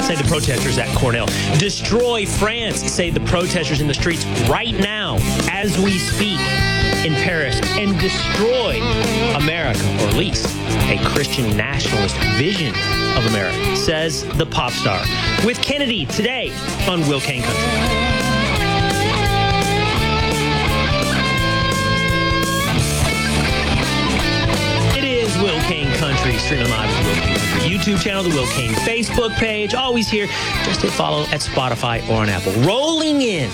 say the protesters at Cornell. Destroy France, say the protesters in the streets right now as we speak in Paris. And destroy America, or at least a Christian nationalist vision of America, says the pop star. With Kennedy today on Will Kane Country. Will Kane Country, streaming live at the Will Kane Country YouTube channel, the Will Kane Facebook page. Always here. Just hit follow at Spotify or on Apple. Rolling in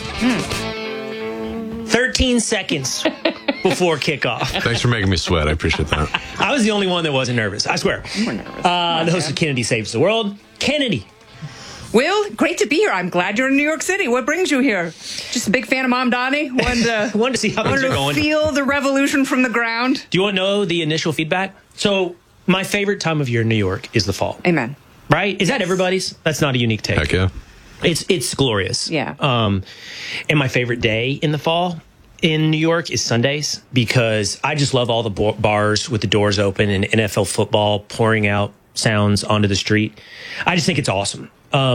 13 seconds before kickoff. Thanks for making me sweat. I appreciate that. I was the only one that wasn't nervous. I swear. You were nervous. The host of Kennedy Saves the World. Kennedy. Will, great to be here. I'm glad you're in New York City. What brings you here? Just a big fan of Mom Donnie? Wanted to see how things are going. Feel the revolution from the ground? Do you want to know the initial feedback? So, my favorite time of year in New York is the fall. Amen. Right? Is that everybody's? That's not a unique take. Heck yeah. It's glorious. Yeah. And my favorite day in the fall in New York is Sundays, because I just love all the bars with the doors open and NFL football pouring out sounds onto the street. I just think it's awesome.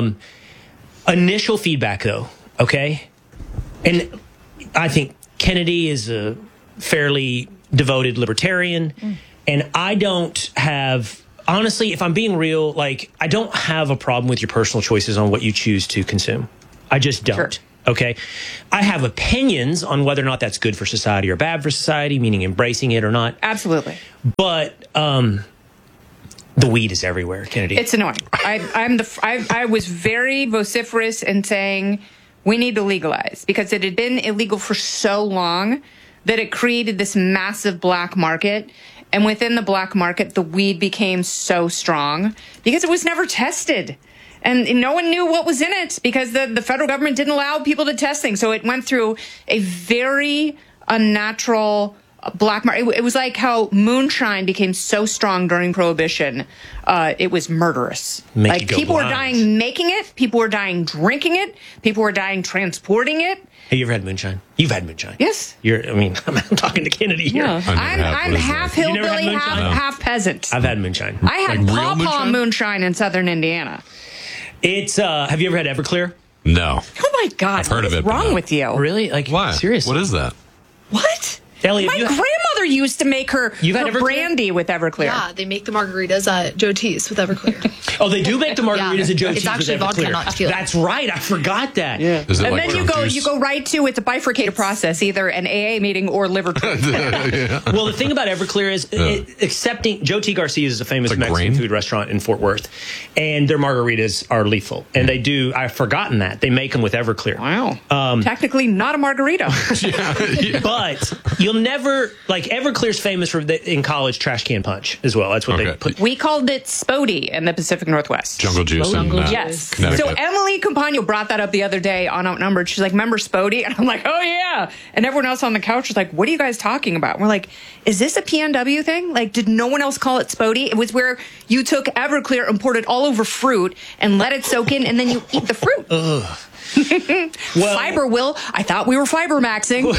Initial feedback, though, okay? And I think Kennedy is a fairly devoted libertarian, and I don't have, honestly, if I'm being real, like, I don't have a problem with your personal choices on what you choose to consume. I just don't. Sure. Okay? I have opinions on whether or not that's good for society or bad for society, meaning embracing it or not. Absolutely. But the weed is everywhere, Kennedy. It's annoying. I was very vociferous in saying we need to legalize, because it had been illegal for so long that it created this massive black market. And within the black market, the weed became so strong because it was never tested. And no one knew what was in it because the federal government didn't allow people to test things. So it went through a very unnatural black market. It was like how moonshine became so strong during Prohibition. It was murderous. Like, people were dying making it. People were dying drinking it. People were dying transporting it. Have you ever had moonshine? You've had moonshine. Yes. I'm talking to Kennedy here. Yeah. I'm half hillbilly, half peasant. I've had moonshine. I had pawpaw moonshine in southern Indiana. It's, have you ever had Everclear? No. Oh my God. I've heard of it. What's wrong with you? Really? Like, why? Seriously? What is that? What? Elliot, my grandmother used to make her brandy with Everclear. Yeah, they make the margaritas at Joe T's with Everclear. Oh, they do make the margaritas at Joe T's It's actually with Everclear. vodka, not tequila. That's right. I forgot that. Yeah. Is it and like then you go right to, it's a bifurcated process, either an AA meeting or liver transplant. Well, the thing about Everclear is accepting Joe T. Garcia's is a famous Mexican food restaurant in Fort Worth, and their margaritas are lethal. And they do, I've forgotten that. They make them with Everclear. Wow. Technically not a margarita. But you'll never, like, Everclear's famous for in college trash can punch as well. That's what they put. We called it Spody in the Pacific Northwest. Jungle Juice. Yes. So Emily Campagno brought that up the other day on Outnumbered. She's like, remember Spody? And I'm like, oh yeah. And everyone else on the couch was like, what are you guys talking about? And we're like, is this a PNW thing? Like, did no one else call it Spody? It was where you took Everclear and poured it all over fruit and let it soak in, and then you eat the fruit. Ugh. Well, fiber, Will. I thought we were fiber maxing.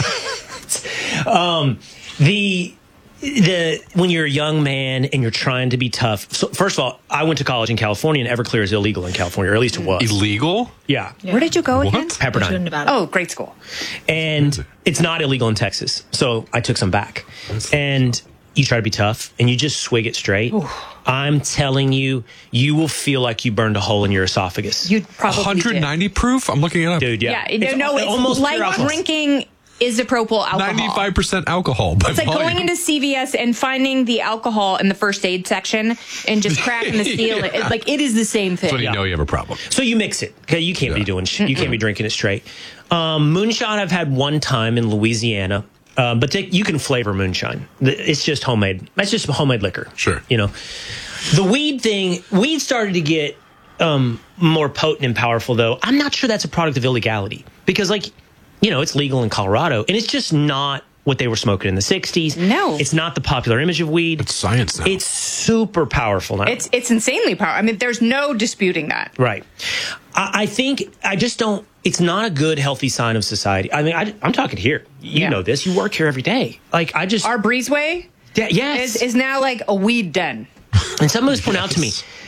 When you're a young man and you're trying to be tough. So first of all, I went to college in California, and Everclear is illegal in California, or at least it was. Illegal? Yeah. Where did you go again? Pepperdine. Oh, great school. And it's not illegal in Texas, so I took some back. And you try to be tough, and you just swig it straight. Ooh. I'm telling you, you will feel like you burned a hole in your esophagus. You'd probably 190 proof? I'm looking it up. Dude, yeah. It's almost like drinking isopropyl alcohol. 95% alcohol. It's like going into CVS and finding the alcohol in the first aid section and just cracking the seal. It's like, it is the same thing. So you know you have a problem. So you mix it. Okay, you can't be doing. You can't be drinking it straight. Moonshine, I've had one time in Louisiana. But you can flavor moonshine. It's just homemade. That's just homemade liquor. Sure. You know, the weed started to get more potent and powerful, though. I'm not sure that's a product of illegality, because, like, you know, it's legal in Colorado, and it's just not what they were smoking in the 60s. No. It's not the popular image of weed. It's science now. It's super powerful now. It's insanely powerful. I mean, there's no disputing that. Right. I think I just don't. It's not a good, healthy sign of society. I mean, I'm talking here. You know this. You work here every day. Like, I just... Our breezeway yes. is now like a weed den. And someone was pointing out to me,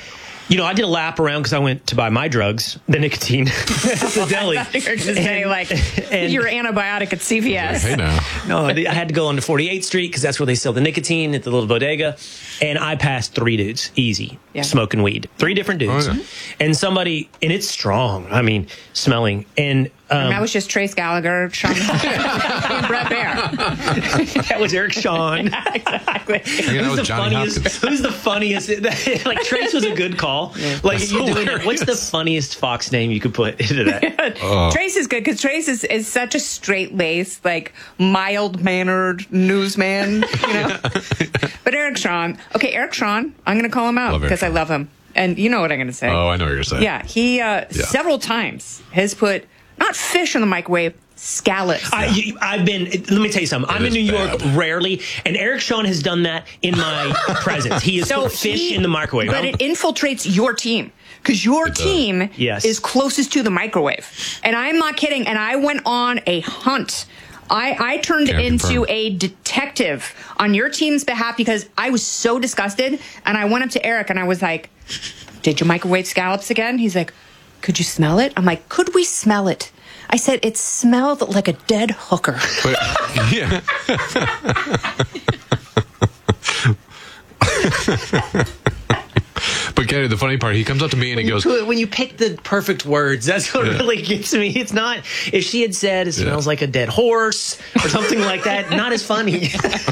I did a lap around because I went to buy my drugs, the nicotine, at the deli. I thought you were going to say, your antibiotic at CVS. Hey now. No, I had to go on to 48th Street because that's where they sell the nicotine at the little bodega. And I passed 3 dudes, easy, smoking weed. 3 different dudes. Oh, yeah. And it's strong. I mean, smelling. And that was just Trace Gallagher, Sean, and Brett Baer. that was Eric Shawn. Yeah, Exactly. that was Johnny Hopkins. Who's the funniest? Like, Trace was a good call. Like, That's you're doing hilarious. what's the funniest Fox name you could put into that? Trace is good because Trace is such a straight-laced, like, mild-mannered newsman, But Eric Shawn, Eric Shawn, I'm going to call him out Love Eric because I Shawn. love him. And you know what I'm going to say. Oh, I know what you're saying. Yeah, he several times has put, not fish in the microwave, scallops. I've been. Let me tell you something. I'm in is New York bad. rarely, and Eric Shawn has done that in my presence. He has put fish in the microwave. But it infiltrates your team. Because your team is closest to the microwave. And I'm not kidding. And I went on a hunt. I turned into a detective on your team's behalf because I was so disgusted. And I went up to Eric and I was like, did you microwave scallops again? He's like, could you smell it? I'm like, could we smell it? I said, it smelled like a dead hooker. But, yeah. But Kenny, the funny part, he comes up to me and he goes, when you pick the perfect words, that's what really gets me. It's not, if she had said it smells like a dead horse or something like that, not as funny.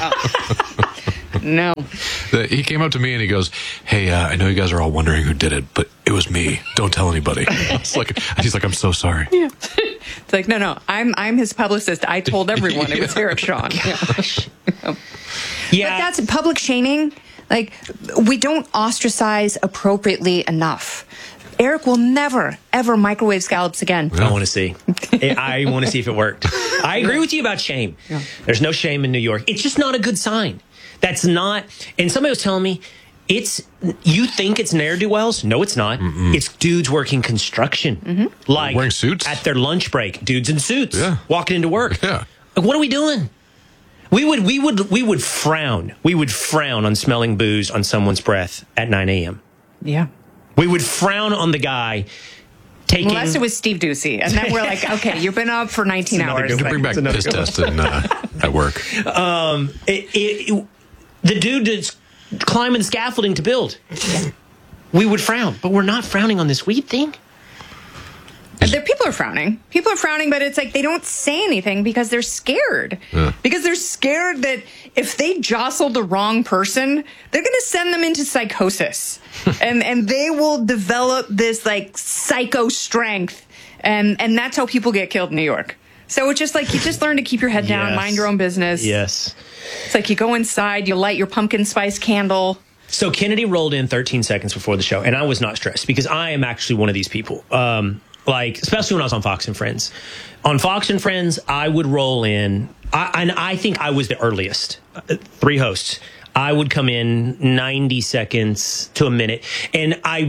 No. He came up to me and he goes, hey, I know you guys are all wondering who did it, but it was me. Don't tell anybody. He's like, I'm so sorry. Yeah. It's like, no, I'm his publicist. I told everyone it was Eric Shawn. Yeah. But that's public shaming. Like, we don't ostracize appropriately enough. Eric will never, ever microwave scallops again. I want to see. I want to see if it worked. I agree with you about shame. Yeah. There's no shame in New York. It's just not a good sign. That's not. And somebody was telling me, you think it's ne'er-do-wells? No, it's not. Mm-mm. It's dudes working construction. Like wearing suits at their lunch break. Dudes in suits walking into work. Yeah. Like, what are we doing? We would frown. We would frown on smelling booze on someone's breath at 9 a.m. Yeah. We would frown on the guy taking. Unless it was Steve Ducey, and then we're like, okay, you've been up for 19 hours. To bring back piss test at work. The dude that's climbing the scaffolding to build. We would frown, but we're not frowning on this weed thing. People are frowning. People are frowning, but it's like they don't say anything because they're scared. Yeah. Because they're scared that if they jostle the wrong person, they're going to send them into psychosis. and they will develop this like psycho strength. And that's how people get killed in New York. So it's just like you just learn to keep your head down, mind your own business. Yes. It's like you go inside, you light your pumpkin spice candle. So Kennedy rolled in 13 seconds before the show, and I was not stressed because I am actually one of these people. Especially when I was on Fox and Friends. On Fox and Friends, I would roll in, and I think I was the earliest. 3 hosts. I would come in 90 seconds to a minute, and I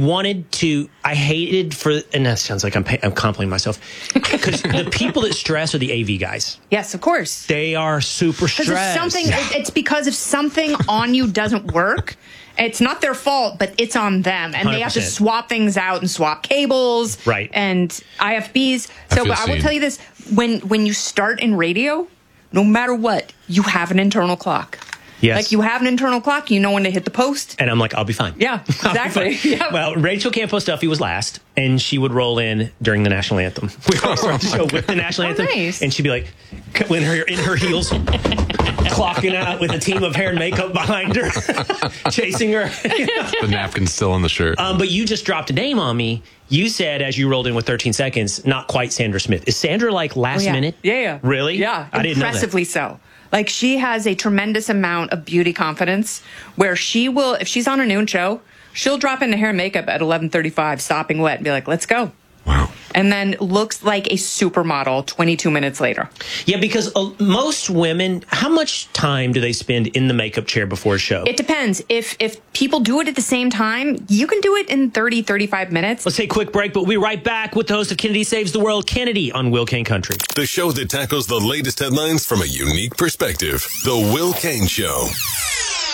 hated and that sounds like I'm complimenting myself, because the people that stress are the AV guys. Yes, of course. They are super stressed. It's because if something on you doesn't work, it's not their fault, but it's on them. And 100%. They have to swap things out and swap cables and IFBs. So but I will tell you this, when you start in radio, no matter what, you have an internal clock. Yes. Like you have an internal clock, you know when to hit the post. And I'm like, I'll be fine. Yeah, exactly. Yeah. Well, Rachel Campos Duffy was last, and she would roll in during the national anthem. We would start the show with the national anthem, nice. And she'd be like, in her heels, clocking out with a team of hair and makeup behind her, chasing her. The napkin's still on the shirt. But you just dropped a name on me. You said, as you rolled in with 13 seconds, not quite Sandra Smith. Is Sandra like last minute? Yeah. Really? Yeah. I didn't know that. Impressively so. Like, she has a tremendous amount of beauty confidence where she will, if she's on a noon show, she'll drop into hair and makeup at 11:35, sopping wet, and be like, let's go. Wow. And then looks like a supermodel 22 minutes later. Yeah, because most women, how much time do they spend in the makeup chair before a show? It depends. If people do it at the same time, you can do it in 30, 35 minutes. Let's take a quick break, but we'll be right back with the host of Kennedy Saves the World, Kennedy, on Will Kane Country. The show that tackles the latest headlines from a unique perspective. The Will Kane Show.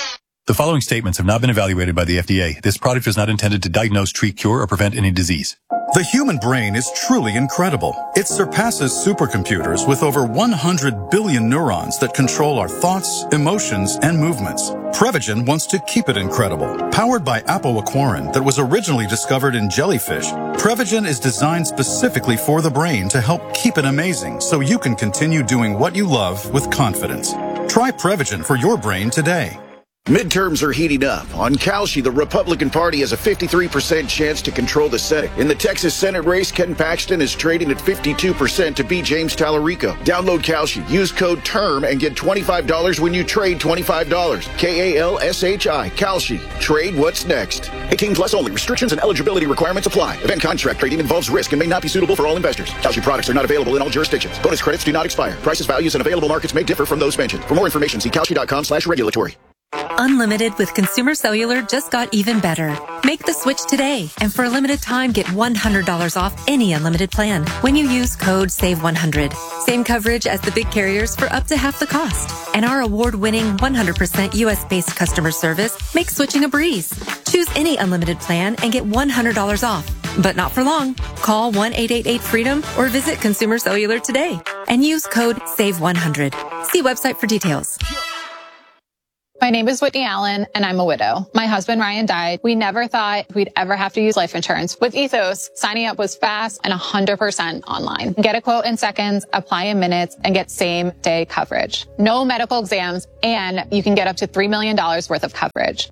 The following statements have not been evaluated by the FDA. This product is not intended to diagnose, treat, cure, or prevent any disease. The human brain is truly incredible. It surpasses supercomputers with over 100 billion neurons that control our thoughts, emotions, and movements. Prevagen wants to keep it incredible. Powered by apoaquarin that was originally discovered in jellyfish, Prevagen is designed specifically for the brain to help keep it amazing so you can continue doing what you love with confidence. Try Prevagen for your brain today. Midterms are heating up. On Kalshi, the Republican Party has a 53% chance to control the Senate. In the Texas Senate race, Ken Paxton is trading at 52% to beat James Tallarico. Download Kalshi, use code TERM, and get $25 when you trade $25. KALSHI, Kalshi. Trade what's next. 18 plus only. Restrictions and eligibility requirements apply. Event contract trading involves risk and may not be suitable for all investors. Kalshi products are not available in all jurisdictions. Bonus credits do not expire. Prices, values, and available markets may differ from those mentioned. For more information, see kalshi.com/regulatory. Unlimited with Consumer Cellular just got even better. Make the switch today, and for a limited time, get $100 off any unlimited plan when you use code SAVE100. Same coverage as the big carriers for up to half the cost. And our award-winning 100% U.S.-based customer service makes switching a breeze. Choose any unlimited plan and get $100 off. But not for long. Call 1-888-FREEDOM or visit Consumer Cellular today and use code SAVE100. See website for details. My name is Whitney Allen, and I'm a widow. My husband, Ryan, died. We never thought we'd ever have to use life insurance. With Ethos, signing up was fast and 100% online. Get a quote in seconds, apply in minutes, and get same-day coverage. No medical exams, and you can get up to $3 million worth of coverage.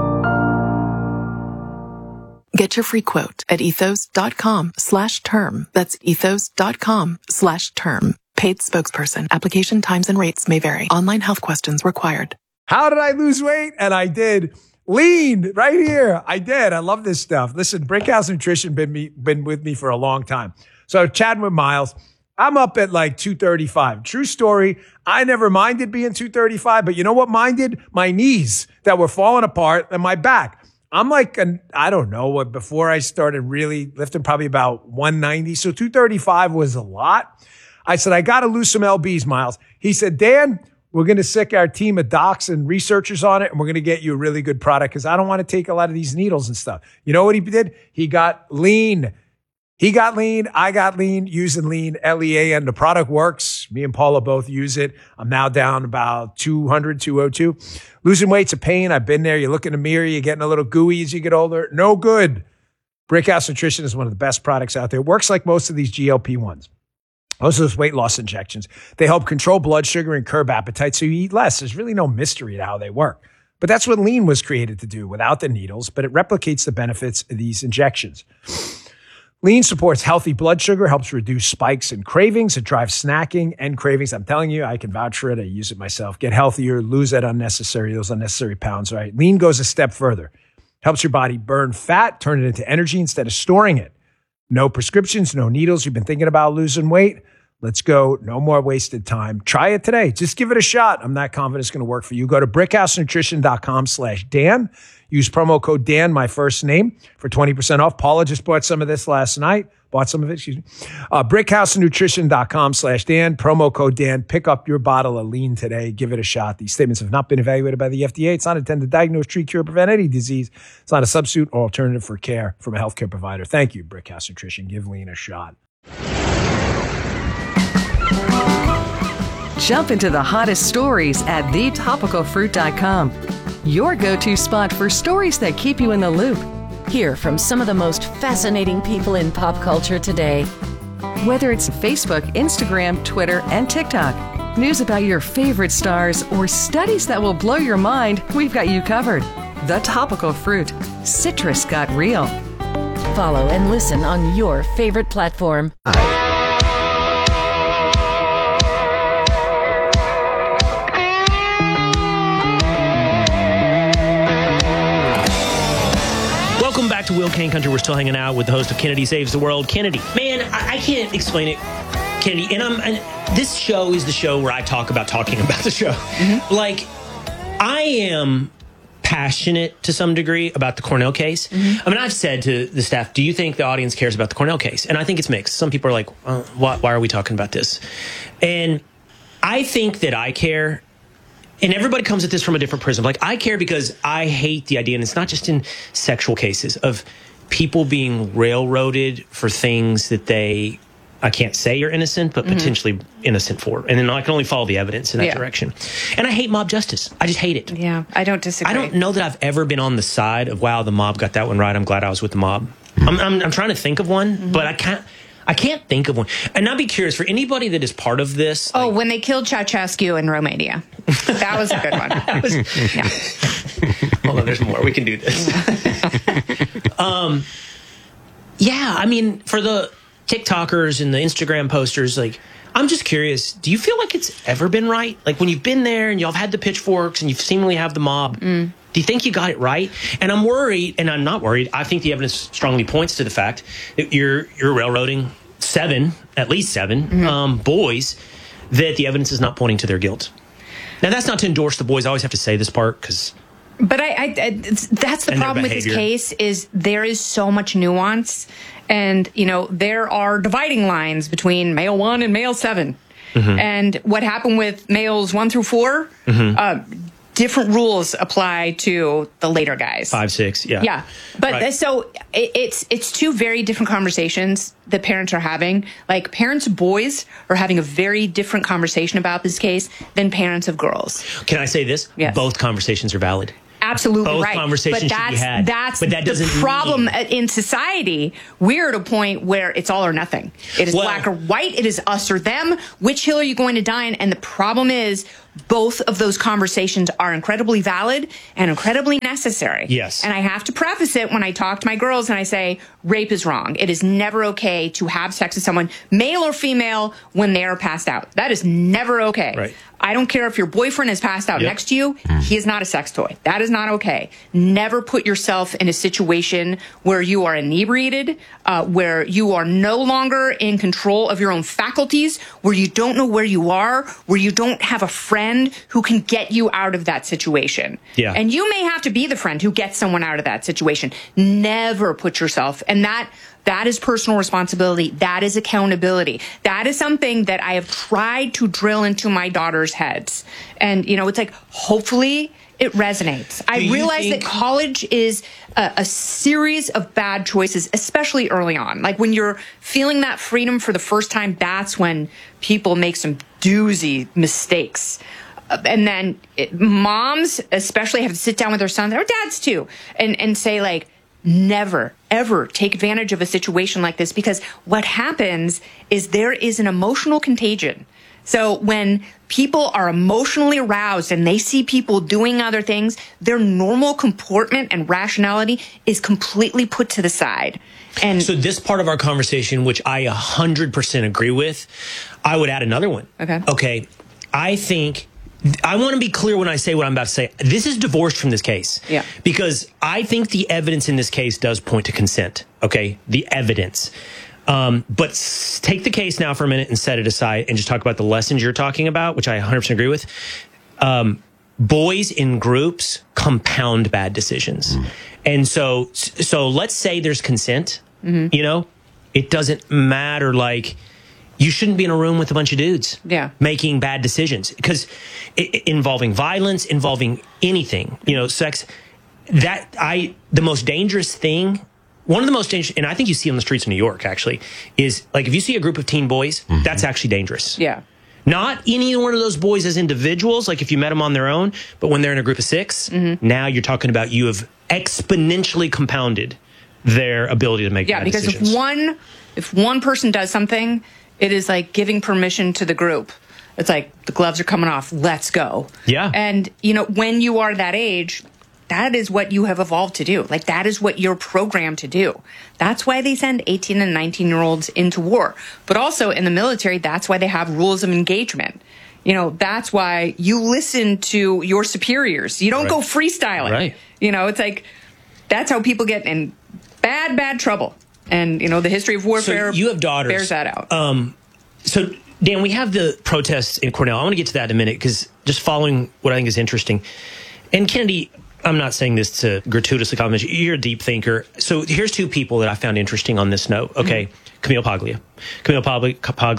Get your free quote at ethos.com/term. That's ethos.com/term. Paid spokesperson. Application times and rates may vary. Online health questions required. How did I lose weight? And I did. Lean right here. I did. I love this stuff. Listen, Brickhouse Nutrition been with me for a long time. So chatting with Miles, I'm up at like 235. True story. I never minded being 235, but you know what minded? My knees that were falling apart and my back. I'm like, I don't know, before I started really lifting, probably about 190. So 235 was a lot. I said, I got to lose some LBs, Miles. He said, Dan, we're going to sick our team of docs and researchers on it, and we're going to get you a really good product because I don't want to take a lot of these needles and stuff. You know what he did? He got lean. He got lean. I got lean using lean, LEA, and the product works. Me and Paula both use it. I'm now down about 200, 202. Losing weight's a pain. I've been there. You look in the mirror, you're getting a little gooey as you get older. No good. Brickhouse Nutrition is one of the best products out there. It works like most of these GLP-1s. Most of those weight loss injections, they help control blood sugar and curb appetite so you eat less. There's really no mystery to how they work. But that's what lean was created to do without the needles, but it replicates the benefits of these injections. Lean supports healthy blood sugar, helps reduce spikes and cravings. It drives snacking and cravings. I'm telling you, I can vouch for it. I use it myself. Get healthier, lose those unnecessary pounds, right? Lean goes a step further. Helps your body burn fat, turn it into energy instead of storing it. No prescriptions, no needles. You've been thinking about losing weight? Let's go. No more wasted time. Try it today. Just give it a shot. I'm not confident it's going to work for you. Go to brickhousenutrition.com/Dan. Use promo code Dan, my first name, for 20% off. Paula just bought some of this last night. Brickhousenutrition.com/Dan. Promo code Dan. Pick up your bottle of lean today. Give it a shot. These statements have not been evaluated by the FDA. It's not intended to diagnose, treat, cure, prevent any disease. It's not a substitute or alternative for care from a healthcare provider. Thank you, Brickhouse Nutrition. Give lean a shot. Jump into the hottest stories at thetopicalfruit.com. Your go-to spot for stories that keep you in the loop. Hear from some of the most fascinating people in pop culture today. Whether it's Facebook, Instagram, Twitter, and TikTok, news about your favorite stars, or studies that will blow your mind, we've got you covered. The Topical Fruit. Citrus got real. Follow and listen on your favorite platform. Welcome back to Will Kane Country. We're still hanging out with the host of Kennedy Saves the World, Kennedy. Man, I can't explain it, Kennedy. And this show is the show where I talk about talking about the show. Mm-hmm. Like, I am passionate to some degree about the Cornell case. Mm-hmm. I mean, I've said to the staff, do you think the audience cares about the Cornell case? And I think it's mixed. Some people are like, why are we talking about this? And I think that I care and everybody comes at this from a different prism. Like, I care because I hate the idea, and it's not just in sexual cases, of people being railroaded for things that I can't say you're innocent, but potentially innocent for. And then I can only follow the evidence in that direction. And I hate mob justice. I just hate it. Yeah, I don't disagree. I don't know that I've ever been on the side of, wow, the mob got that one right. I'm glad I was with the mob. I'm trying to think of one, but I can't think of one. And I'd be curious for anybody that is part of this. Oh, when they killed Ceausescu in Romania. That was a good one. Hold on, there's more. We can do this. Yeah, I mean, for the TikTokers and the Instagram posters, like, I'm just curious, do you feel like it's ever been right? Like, when you've been there and y'all have had the pitchforks and you seemingly have the mob, do you think you got it right? And I'm worried, and I'm not worried. I think the evidence strongly points to the fact that you're railroading at least seven boys, that the evidence is not pointing to their guilt. Now, that's not to endorse the boys. I always have to say this part because... But that's the problem with this case, is there is so much nuance, and there are dividing lines between male 1 and male 7, and what happened with males 1 through 4. Different rules apply to the later guys. 5, 6, yeah. But so it's two very different conversations that parents are having. Like, parents of boys are having a very different conversation about this case than parents of girls. Can I say this? Yes. Both conversations are valid. Absolutely Both right. conversations should be had. That's but that doesn't the problem in society. We're at a point where it's all or nothing. It is black or white. It is us or them. Which hill are you going to die on? And the problem is, both of those conversations are incredibly valid and incredibly necessary. Yes. And I have to preface it when I talk to my girls and I say, rape is wrong. It is never okay to have sex with someone, male or female, when they are passed out. That is never okay. Right. I don't care if your boyfriend is passed out next to you. He is not a sex toy. That is not okay. Never put yourself in a situation where you are inebriated, where you are no longer in control of your own faculties, where you don't know where you are, where you don't have a friend who can get you out of that situation. Yeah. And you may have to be the friend who gets someone out of that situation. Never put yourself, and that is personal responsibility. That is accountability. That is something that I have tried to drill into my daughter's heads. And, it's like, hopefully it resonates. I realize that college is a series of bad choices, especially early on. Like, when you're feeling that freedom for the first time, that's when people make some doozy mistakes. And then moms especially have to sit down with their sons, or dads too, and say, like, never, ever take advantage of a situation like this, because what happens is there is an emotional contagion. So when people are emotionally aroused and they see people doing other things, their normal comportment and rationality is completely put to the side. And so this part of our conversation, which I 100% agree with, I would add another one. Okay. I want to be clear when I say what I'm about to say. This is divorced from this case. Yeah. Because I think the evidence in this case does point to consent. Okay. The evidence. But take the case now for a minute and set it aside and just talk about the lessons you're talking about, which I 100% agree with. Boys in groups compound bad decisions. And so let's say there's consent, it doesn't matter. Like, you shouldn't be in a room with a bunch of dudes making bad decisions, because involving violence, involving anything, sex, the most dangerous thing, one of the most dangerous, and I think you see on the streets of New York, actually, is, like, if you see a group of teen boys, that's actually dangerous. Yeah. Not any one of those boys as individuals, like if you met them on their own, but when they're in a group of 6, now you're talking about you have exponentially compounded their ability to make bad decisions. Because if one person does something, it is like giving permission to the group. It's like, the gloves are coming off, let's go. Yeah. And, when you are that age, that is what you have evolved to do. Like, that is what you're programmed to do. That's why they send 18 and 19-year-olds into war. But also in the military, that's why they have rules of engagement. That's why you listen to your superiors. You don't go freestyling. Right. It's like, that's how people get in bad trouble. And, the history of warfare, so you have daughters, bears that out. So, Dan, we have the protests in Cornell. I want to get to that in a minute, because just following what I think is interesting. And Kennedy, I'm not saying this to gratuitously compliment you. You're a deep thinker. So here's 2 people that I found interesting on this note. Okay. Camille Paglia. Camille Paglia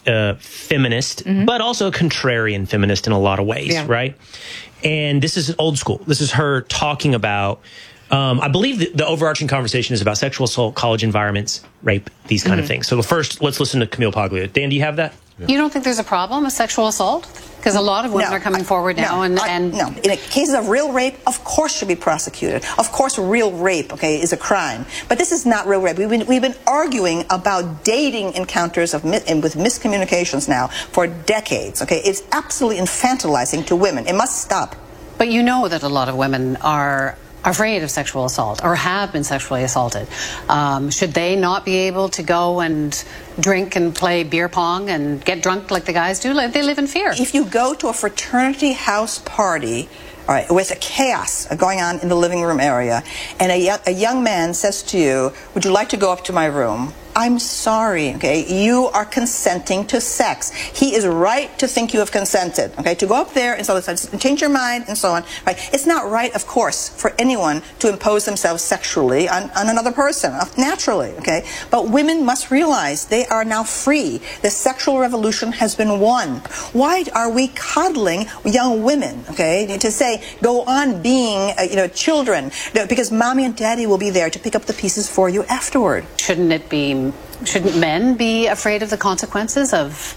feminist, but also a contrarian feminist in a lot of ways, right? And this is old school. This is her talking about, I believe the overarching conversation is about sexual assault, college environments, rape, these kind of things. So first, let's listen to Camille Paglia. Dan, do you have that? You don't think there's a problem with sexual assault? Because a lot of women are coming forward now. No. In cases of real rape, of course should be prosecuted. Of course, real rape, is a crime. But this is not real rape. We've been arguing about dating encounters with miscommunications now for decades, It's absolutely infantilizing to women. It must stop. But you know that a lot of women are afraid of sexual assault or have been sexually assaulted. Should they not be able to go and drink and play beer pong and get drunk like the guys do? They live in fear. If you go to a fraternity house party, all right, with a chaos going on in the living room area, and a young man says to you, would you like to go up to my room? I'm sorry, you are consenting to sex. He is right to think you have consented, to go up there and so on, change your mind and so on, right? It's not right, of course, for anyone to impose themselves sexually on another person, naturally, But women must realize they are now free. The sexual revolution has been won. Why are we coddling young women, to say, go on being, children, because mommy and daddy will be there to pick up the pieces for you afterward. Shouldn't men be afraid of the consequences of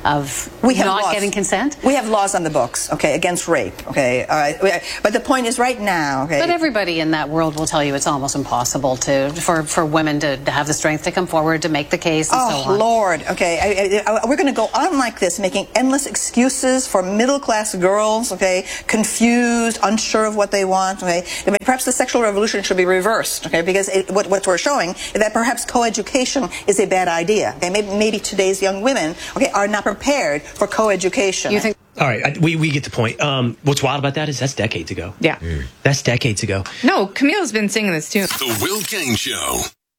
not getting consent? We have laws on the books, against rape, All right. But the point is right now, But everybody in that world will tell you it's almost impossible for women to have the strength to come forward to make the case and so on. Oh, Lord, we're going to go on like this, making endless excuses for middle-class girls, confused, unsure of what they want, Perhaps the sexual revolution should be reversed, because what we're showing is that perhaps coeducation is a bad idea, Maybe today's young women, are not prepared for coeducation. All right, we get the point. What's wild about that is that's decades ago. Yeah. That's decades ago. No, Camille's been singing this too. The Will Cain Show.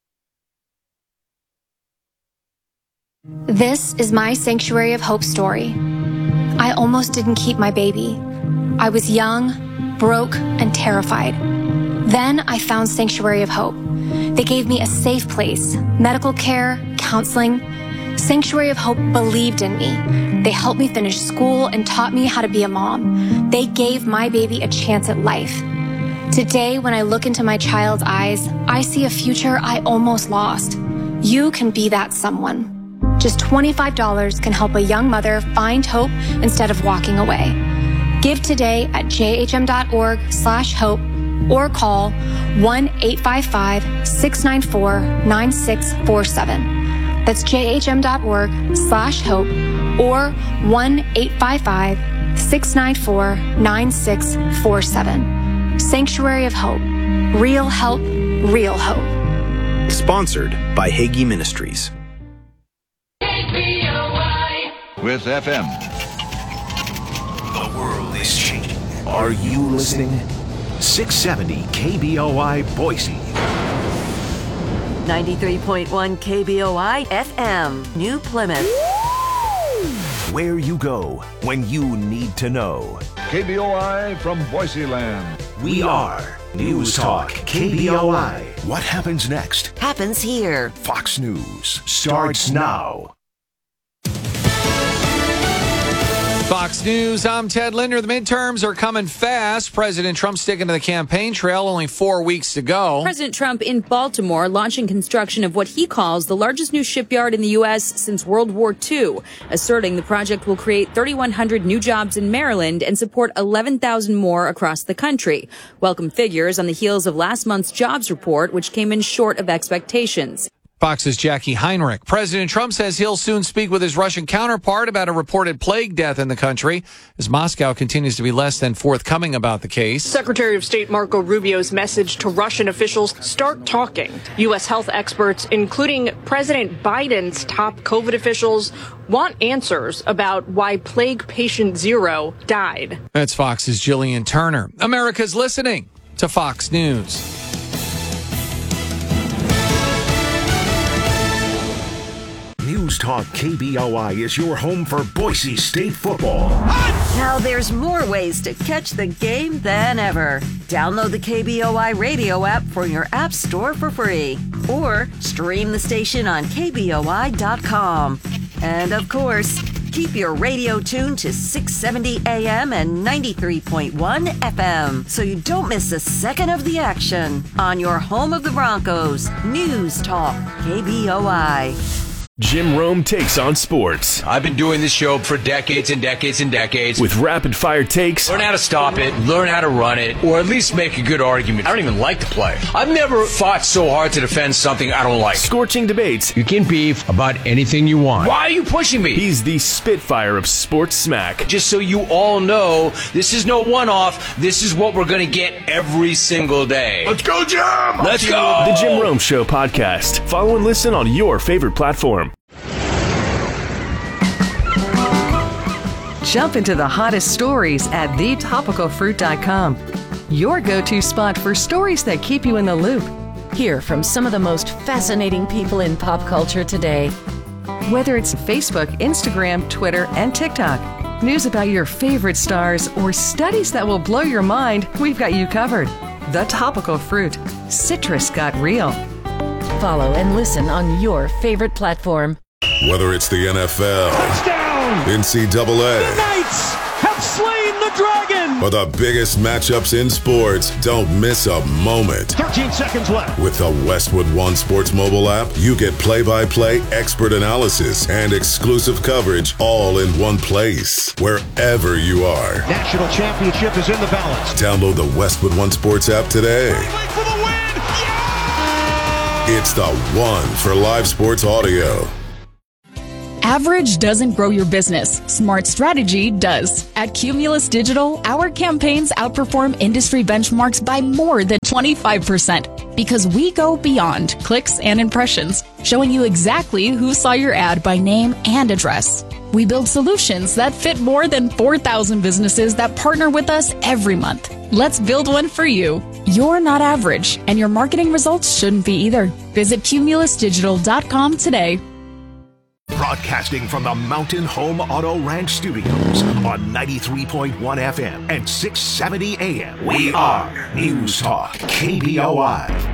This is my Sanctuary of Hope story. I almost didn't keep my baby. I was young, broke, and terrified. Then I found Sanctuary of Hope. They gave me a safe place, medical care, counseling. Sanctuary of Hope believed in me. They helped me finish school and taught me how to be a mom. They gave my baby a chance at life. Today, when I look into my child's eyes, I see a future I almost lost. You can be that someone. Just $25 can help a young mother find hope instead of walking away. Give today at jhm.org/hope or call 1-855-694-9647. That's jhm.org/hope or 1-855-694-9647. Sanctuary of Hope. Real help, real hope. Sponsored by Hagee Ministries. With FM. The world is changing. Are you listening? 670 KBOI Boise. 93.1 KBOI FM, New Plymouth. Where you go when you need to know. KBOI from Boise Land. We are News Talk KBOI. What happens next? Happens here. Fox News starts now. Fox News, I'm Ted Linder. The midterms are coming fast. President Trump sticking to the campaign trail, only 4 weeks to go. President Trump in Baltimore launching construction of what he calls the largest new shipyard in the U.S. since World War II, asserting the project will create 3,100 new jobs in Maryland and support 11,000 more across the country. Welcome figures on the heels of last month's jobs report, which came in short of expectations. Fox's Jackie Heinrich. President Trump says he'll soon speak with his Russian counterpart about a reported plague death in the country, as Moscow continues to be less than forthcoming about the case. Secretary of State Marco Rubio's message to Russian officials: start talking. U.S. health experts, including President Biden's top COVID officials, want answers about why plague patient 0 died. That's Fox's Jillian Turner. America's listening to Fox News. News Talk KBOI is your home for Boise State football. Now there's more ways to catch the game than ever. Download the KBOI radio app for your app store for free. Or stream the station on KBOI.com. And of course, keep your radio tuned to 670 AM and 93.1 FM so you don't miss a second of the action on your home of the Broncos, News Talk KBOI. Jim Rome takes on sports. I've been doing this show for decades and decades and decades. With rapid-fire takes. Learn how to stop it, learn how to run it, or at least make a good argument. I don't even like the play. I've never fought so hard to defend something I don't like. Scorching debates. You can beef about anything you want. Why are you pushing me? He's the Spitfire of sports smack. Just so you all know, this is no one-off. This is what we're going to get every single day. Let's go, Jim! Let's go! The Jim Rome Show podcast. Follow and listen on your favorite platform. Jump into the hottest stories at thetopicalfruit.com. Your go-to spot for stories that keep you in the loop. Hear from some of the most fascinating people in pop culture today. Whether it's Facebook, Instagram, Twitter, and TikTok, news about your favorite stars, or studies that will blow your mind, we've got you covered. The Topical Fruit. Citrus got real. Follow and listen on your favorite platform. Whether it's the NFL, touchdown, NCAA, the Knights have slain the dragon, or the biggest matchups in sports, don't miss a moment. 13 seconds left. With the Westwood One Sports mobile app, you get play-by-play expert analysis and exclusive coverage all in one place, wherever you are. National championship is in the balance. Download the Westwood One Sports app today. For the win! Yeah! It's the one for live sports audio. Average doesn't grow your business. Smart strategy does. At Cumulus Digital, our campaigns outperform industry benchmarks by more than 25% because we go beyond clicks and impressions, showing you exactly who saw your ad by name and address. We build solutions that fit more than 4,000 businesses that partner with us every month. Let's build one for you. You're not average, and your marketing results shouldn't be either. Visit cumulusdigital.com today. Broadcasting from the Mountain Home Auto Ranch Studios on 93.1 FM and 670 AM. We are News Talk KBOI.